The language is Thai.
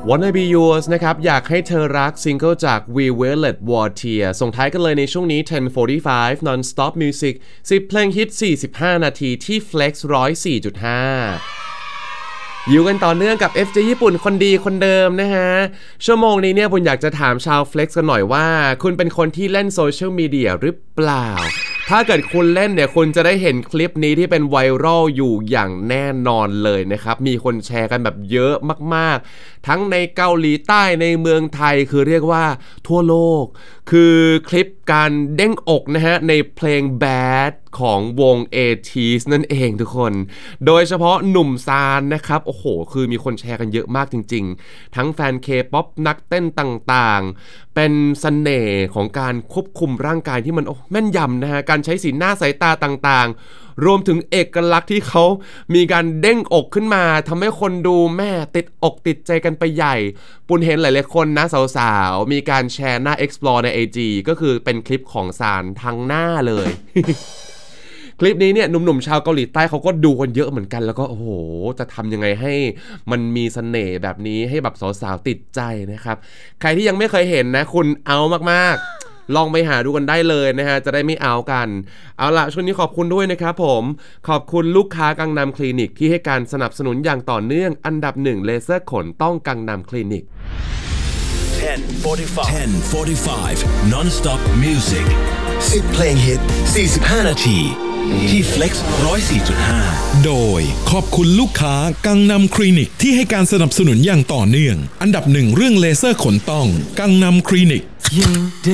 Wanna Be Yours นะครับอยากให้เธอรักซิงเกิลจาก We Violet Water ส่งท้ายกันเลยในช่วงนี้ 10:45 Non-Stop Music 10 เพลงฮิต 45 นาทีที่ Flex 104.5 อยู่กันต่อเนื่องกับ FJ ญี่ปุ่นคนดีคนเดิมนะฮะชั่วโมงนี้เนี่ยผมอยากจะถามชาว Flex กันหน่อยว่าคุณเป็นคนที่เล่นโซเชียลมีเดียหรือเปล่าถ้าเกิดคุณเล่นเนี่ยคุณจะได้เห็นคลิปนี้ที่เป็นไวรัลอยู่อย่างแน่นอนเลยนะครับมีคนแชร์กันแบบเยอะมากๆทั้งในเกาหลีใต้ในเมืองไทยคือเรียกว่าทั่วโลกคือคลิปการเด้งอกนะฮะในเพลง Bad ของวง ATEEZ นั่นเองทุกคนโดยเฉพาะหนุ่มซานนะครับโอ้โหคือมีคนแชร์กันเยอะมากจริงๆทั้งแฟน K-POP นักเต้นต่างๆเป็นเสน่ห์ของการควบคุมร่างกายที่มันแม่นยำนะฮะการใช้สีหน้าสายตาต่างๆรวมถึงเอกลักษณ์ที่เขามีการเด้งอกขึ้นมาทำให้คนดูแม่ติดอกติดใจกันไปใหญ่ปุณเห็นหลายๆคนนะสาวๆมีการแชร์หน้า Explore ใน IG ก็คือเป็นคลิปของซานทั้งหน้าเลย คลิปนี้เนี่ยหนุ่มๆชาวเกาหลีใต้เขาก็ดูกันเยอะเหมือนกันแล้วก็โอ้โหจะทำยังไงให้มันมีเสน่ห์แบบนี้ให้แบบสาวๆติดใจนะครับใครที่ยังไม่เคยเห็นนะคุณเอามากๆลองไปหาดูกันได้เลยนะฮะจะได้ไม่เอากันเอาล่ะช่วงนี้ขอบคุณด้วยนะครับผมขอบคุณลูกค้ากังนำคลินิกที่ให้การสนับสนุนอย่างต่อเนื่องอันดับ1เลเซอร์ขนต้องกังนำคลินิก 10:45 Non-Stop Music 10 เพลงฮิต 45 นาทีที่ Flex 104.5 โดยขอบคุณลูกค้ากังนำคลินิกที่ให้การสนับสนุนอย่างต่อเนื่องอันดับ1เรื่องเลเซอร์ขนต้องกังนำคลินิก